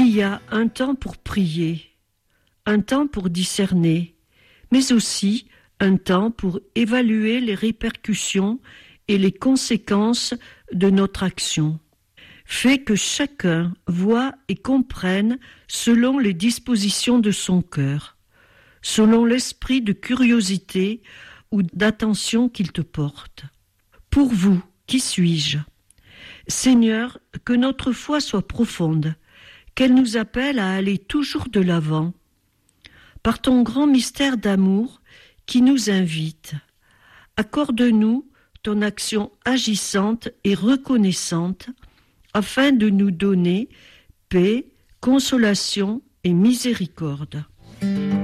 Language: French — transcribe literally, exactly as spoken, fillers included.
Il y a un temps pour prier, un temps pour discerner, mais aussi un temps pour évaluer les répercussions et les conséquences de notre action. Fait que chacun voit et comprenne selon les dispositions de son cœur, selon l'esprit de curiosité ou d'attention qu'il te porte. Pour vous, qui suis-je ? Seigneur, que notre foi soit profonde, qu'elle nous appelle à aller toujours de l'avant, par ton grand mystère d'amour qui nous invite. Accorde-nous ton action agissante et reconnaissante, afin de nous donner paix, consolation et miséricorde.